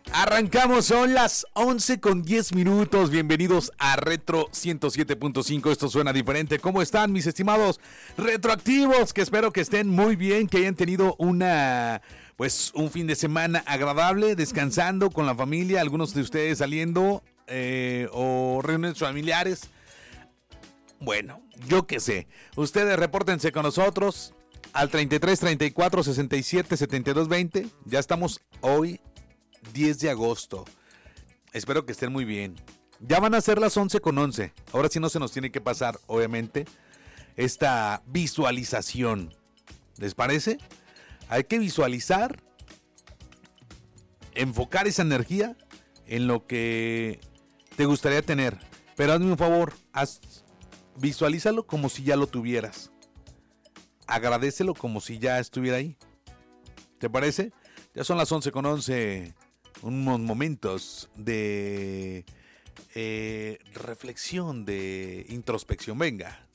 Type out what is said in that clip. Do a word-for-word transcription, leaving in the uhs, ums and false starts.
Arrancamos, son las once con diez minutos. Bienvenidos a Retro ciento siete punto cinco. Esto suena diferente. ¿Cómo están, mis estimados retroactivos? Que espero que estén muy bien, que hayan tenido una, pues, un fin de semana agradable, descansando con la familia. Algunos de ustedes saliendo eh, o reuniones familiares. Bueno, yo qué sé. Ustedes repórtense con nosotros al treinta y tres, treinta y cuatro, sesenta y siete, setenta y dos, veinte. Ya estamos hoy diez de agosto. Espero que estén muy bien. Ya van a ser las once con once. Ahora sí no se nos tiene que pasar, obviamente, esta visualización. ¿Les parece? Hay que visualizar, enfocar esa energía en lo que te gustaría tener. Pero hazme un favor, haz, visualízalo como si ya lo tuvieras. Agradécelo como si ya estuviera ahí. ¿Te parece? Ya son las once con once. Unos momentos de eh, reflexión, de introspección. Venga.